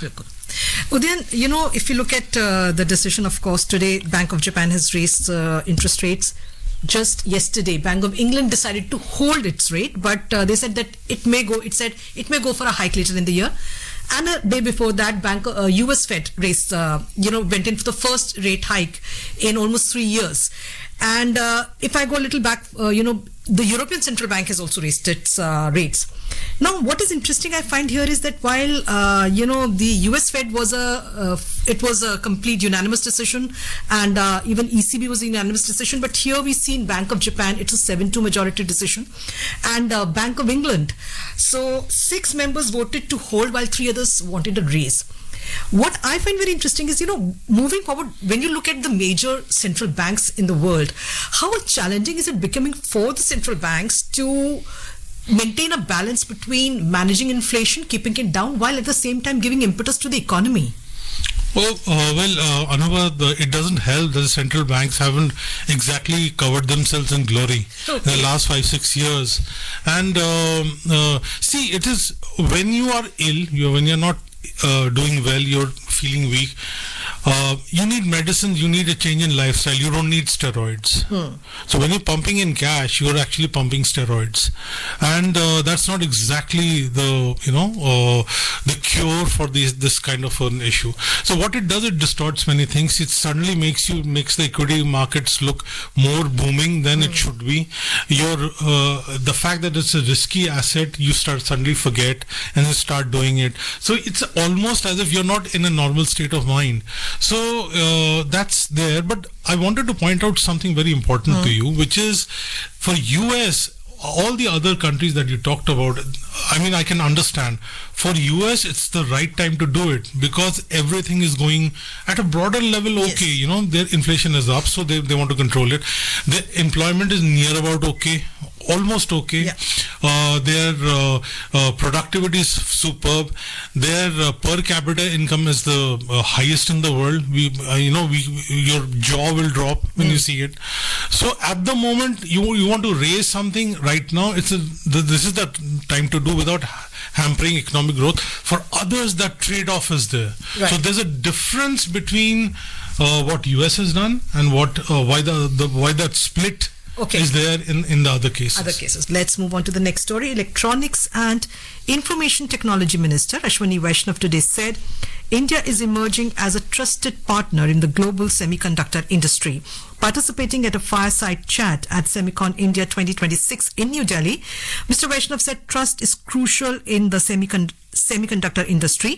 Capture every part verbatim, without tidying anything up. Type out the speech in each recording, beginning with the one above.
Bilkul. Udayan, you know, if you look at uh, the decision, of course, today, Bank of Japan has raised uh, interest rates. Just yesterday, Bank of England decided to hold its rate, but uh, they said that it may go, it said it may go for a hike later in the year. And a day before that, Bank uh, U S Fed raised, uh, you know, went in for the first rate hike in almost three years. And uh, if I go a little back, uh, you know, the European Central Bank has also raised its uh, rates. Now, what is interesting I find here is that while, uh, you know, the U S Fed was a, uh, it was a complete unanimous decision, and uh, even E C B was a unanimous decision, but here we see in Bank of Japan, it's a seven two majority decision, and uh, Bank of England. So six members voted to hold while three others wanted a raise. What I find very interesting is, you know, moving forward, when you look at the major central banks in the world, how challenging is it becoming for the central banks to maintain a balance between managing inflation, keeping it down, while at the same time giving impetus to the economy? Well, uh, well, uh, Anubha, the, it doesn't help that the central banks haven't exactly covered themselves in glory okay. in the last five, six years. And um, uh, see, it is when you are ill, you when you're not uh, doing well, you're feeling weak. Uh, you need medicine, you need a change in lifestyle, you don't need steroids. Hmm. So when you're pumping in cash, you're actually pumping steroids. And uh, that's not exactly the, you know, uh, the cure for this, this kind of an issue. So what it does, it distorts many things. It suddenly makes you, makes the equity markets look more booming than hmm. it should be. Your, uh, the fact that it's a risky asset, you start suddenly forget and you start doing it. So it's almost as if you're not in a normal state of mind. So uh, that's there, but I wanted to point out something very important mm. to you, which is for U S, all the other countries that you talked about, I mean, I can understand. For U S, it's the right time to do it because everything is going at a broader level. Okay, yes. You know, their inflation is up, so they, they want to control it. The employment is near about okay, almost okay. Yeah. Uh, their uh, uh, productivity is superb. Their uh, per capita income is the uh, highest in the world. We, uh, you know, we your jaw will drop when mm. you see it. So at the moment, you you want to raise something right now. It's a, this is the time to do without hampering economic growth. For others, that trade-off is there. Right. So there's a difference between uh, what U S has done and what uh, why the, the why that split okay. is there in, in the other cases. Other cases. Let's move on to the next story. Electronics and Information Technology Minister Ashwini Vaishnaw today said India is emerging as a trusted partner in the global semiconductor industry. Participating at a fireside chat at Semicon India twenty twenty-six in New Delhi, Mister Vaishnaw said trust is crucial in the semicon- semiconductor industry.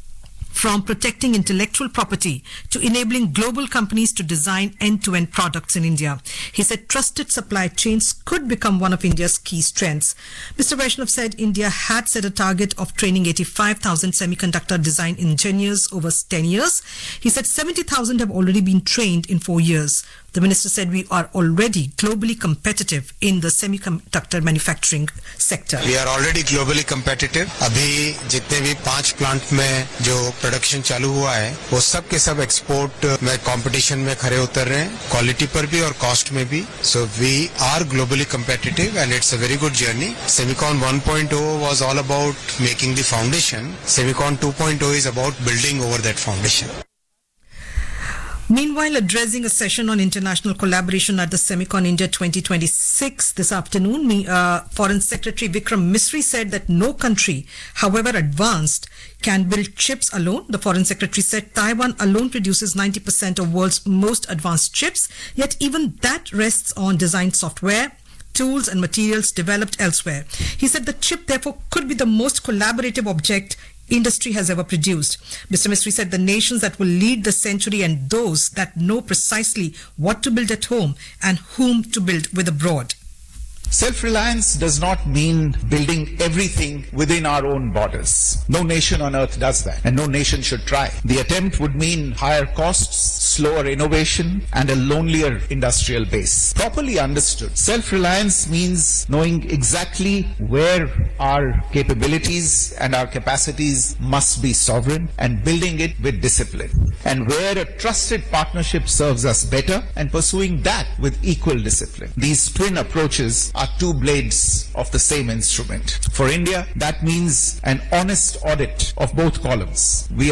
From protecting intellectual property to enabling global companies to design end-to-end products in India. He said trusted supply chains could become one of India's key strengths. Mister Vaishnaw said India had set a target of training eighty-five thousand semiconductor design engineers over ten years. He said seventy thousand have already been trained in four years. The minister said we are already globally competitive in the semiconductor manufacturing sector. We are already globally competitive. अभी जितने भी पांच plant में जो production चालू हुआ है, वो सब के सब एक्सपोर्ट में कंपटीशन में खरे उतर रहे हैं, क्वालिटी पर भी और कॉस्ट में भी. So we are globally competitive and it's a very good journey. Semicon one point oh was all about making the foundation. Semicon two point oh is about building over that foundation. Meanwhile, addressing a session on international collaboration at the Semicon India twenty twenty-six this afternoon, uh, Foreign Secretary Vikram Misri said that no country, however advanced, can build chips alone. The Foreign Secretary said Taiwan alone produces ninety percent of world's most advanced chips, yet even that rests on design software, tools and materials developed elsewhere. He said the chip therefore could be the most collaborative object industry has ever produced. Mister Misri said the nations that will lead the century and those that know precisely what to build at home and whom to build with abroad. Self-reliance does not mean building everything within our own borders. No nation on earth does that, and no nation should try. The attempt would mean higher costs, slower innovation, and a lonelier industrial base. Properly understood, self-reliance means knowing exactly where our capabilities and our capacities must be sovereign and building it with discipline. And where a trusted partnership serves us better and pursuing that with equal discipline. These twin approaches are two blades of the same instrument. For India, that means an honest audit of both columns. We